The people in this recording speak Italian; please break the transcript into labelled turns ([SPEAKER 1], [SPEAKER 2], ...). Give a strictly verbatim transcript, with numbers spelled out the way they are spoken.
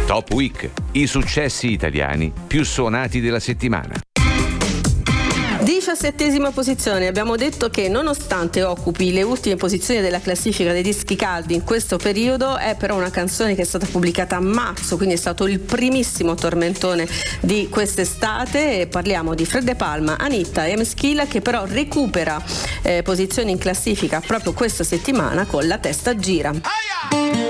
[SPEAKER 1] Top Week, i successi italiani più suonati della settimana.
[SPEAKER 2] Diciassettesima posizione. Abbiamo detto che nonostante occupi le ultime posizioni della classifica dei dischi caldi in questo periodo, è però una canzone che è stata pubblicata a marzo, quindi è stato il primissimo tormentone di quest'estate. E parliamo di Fred De Palma, Anitta e Meschila, che però recupera eh, posizioni in classifica proprio questa settimana con La testa gira.